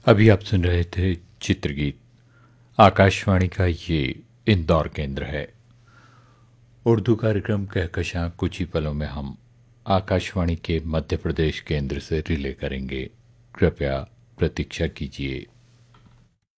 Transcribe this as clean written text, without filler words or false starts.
अभी आप सुन रहे थे चित्रगीत। आकाशवाणी का ये इंदौर केंद्र है। उर्दू कार्यक्रम कहकशां कुछ ही पलों में हम आकाशवाणी के मध्य प्रदेश केंद्र से रिले करेंगे। कृपया प्रतीक्षा कीजिए।